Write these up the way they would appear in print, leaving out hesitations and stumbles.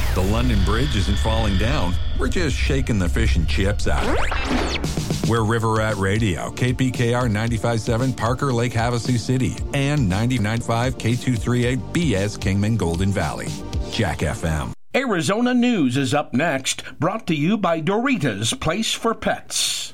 The London Bridge isn't falling down. We're just shaking the fish and chips out of it. We're River Rat Radio, KPKR 95.7 Parker Lake Havasu City, and 99.5 K238 BS Kingman Golden Valley. Jack FM. Arizona News is up next, brought to you by Doritos Place for Pets.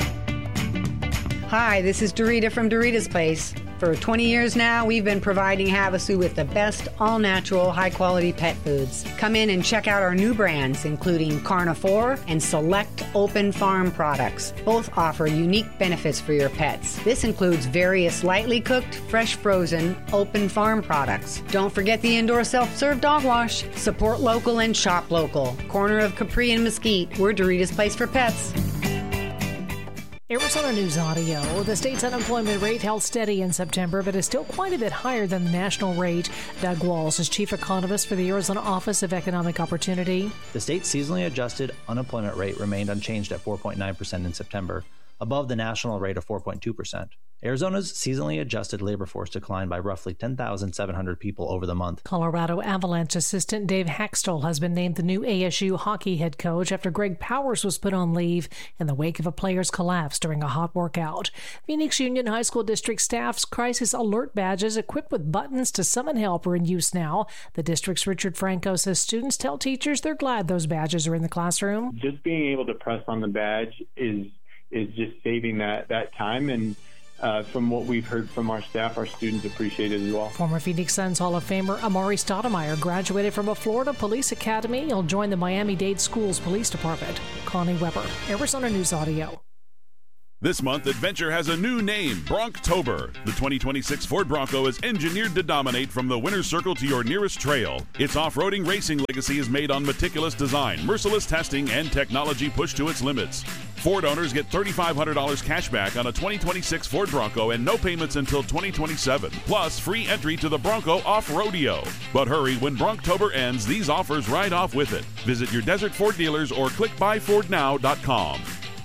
Hi, this is Dorita from Dorita's Place. For 20 years now, we've been providing Havasu with the best all-natural, high-quality pet foods. Come in and check out our new brands, including Carnivore and select Open Farm products. Both offer unique benefits for your pets. This includes various lightly cooked, fresh frozen, Open Farm products. Don't forget the indoor self-serve dog wash. Support local and shop local. Corner of Capri and Mesquite, we're Dorita's Place for Pets. Arizona News Audio. The state's unemployment rate held steady in September, but is still quite a bit higher than the national rate. Doug Walls is chief economist for the Arizona Office of Economic Opportunity. The state's seasonally adjusted unemployment rate remained unchanged at 4.9% in September, above the national rate of 4.2%. Arizona's seasonally adjusted labor force declined by roughly 10,700 people over the month. Colorado Avalanche assistant Dave Haxtell has been named the new ASU hockey head coach after Greg Powers was put on leave in the wake of a player's collapse during a hot workout. Phoenix Union High School District staff's crisis alert badges equipped with buttons to summon help are in use now. The district's Richard Franco says students tell teachers they're glad those badges are in the classroom. Just being able to press on the badge is just saving that time, and from what we've heard from our staff, our students appreciate it as well. Former Phoenix Suns Hall of Famer Amari Stoudemire graduated from a Florida police academy. He'll join the Miami-Dade Schools Police Department. Connie Weber, Arizona News Audio. This month, Adventure has a new name, Bronctober. The 2026 Ford Bronco is engineered to dominate from the winner's circle to your nearest trail. Its off-roading racing legacy is made on meticulous design, merciless testing, and technology pushed to its limits. Ford owners get $3,500 cash back on a 2026 Ford Bronco and no payments until 2027, plus free entry to the Bronco Off-Rodeo. But hurry, when Bronctober ends, these offers ride off with it. Visit your Desert Ford dealers or click buyfordnow.com.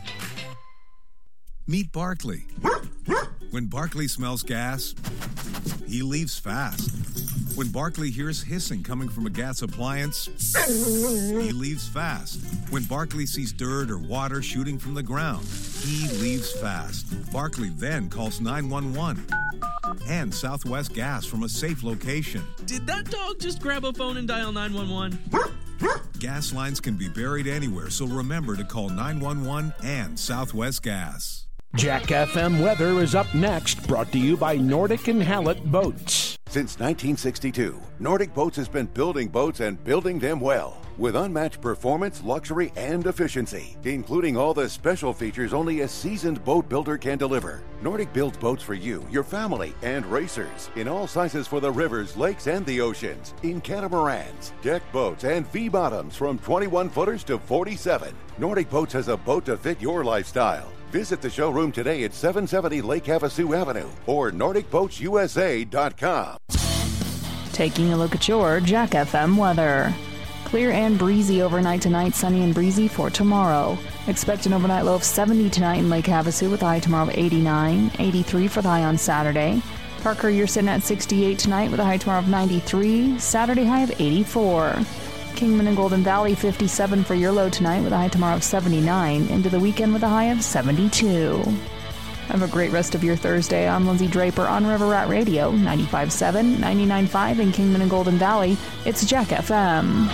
Meet Barkley. When Barkley smells gas, he leaves fast. When Barkley hears hissing coming from a gas appliance, he leaves fast. When Barkley sees dirt or water shooting from the ground, he leaves fast. Barkley then calls 911 and Southwest Gas from a safe location. Did that dog just grab a phone and dial 911? Gas lines can be buried anywhere, so remember to call 911 and Southwest Gas. Jack FM weather is up next, brought to you by Nordic and Hallett Boats. Since 1962, Nordic Boats has been building boats and building them well, with unmatched performance, luxury, and efficiency, including all the special features only a seasoned boat builder can deliver. Nordic builds boats for you, your family, and racers, in all sizes for the rivers, lakes, and the oceans, in catamarans, deck boats, and V-bottoms from 21-footers to 47. Nordic Boats has a boat to fit your lifestyle. Visit the showroom today at 770 Lake Havasu Avenue or NordicBoatsUSA.com. Taking a look at your Jack FM weather. Clear and breezy overnight tonight, sunny and breezy for tomorrow. Expect an overnight low of 70 tonight in Lake Havasu with a high tomorrow of 89, 83 for the high on Saturday. Parker, you're sitting at 68 tonight with a high tomorrow of 93, Saturday high of 84. Kingman and Golden Valley, 57 for your low tonight with a high tomorrow of 79, into the weekend with a high of 72. Have a great rest of your Thursday. I'm Lindsay Draper on River Rat Radio, 95.7, 99.5 in Kingman and Golden Valley. It's Jack FM.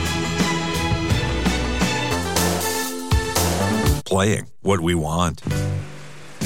Playing what we want.